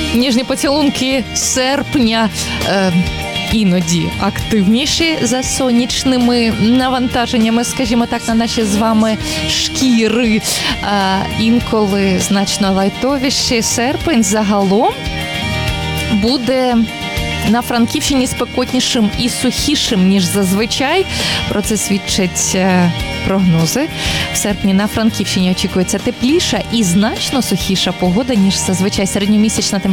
ніжні поцілунки серпня іноді активніші за сонячними навантаженнями, скажімо так, на наші з вами шкіри, інколи значно лайтовіші. Серпень загалом буде на Франківщині спекотнішим і сухішим, ніж зазвичай. Про це свідчать прогнози. В серпні на Франківщині очікується тепліша і значно сухіша погода, ніж зазвичай. Середньомісячна температура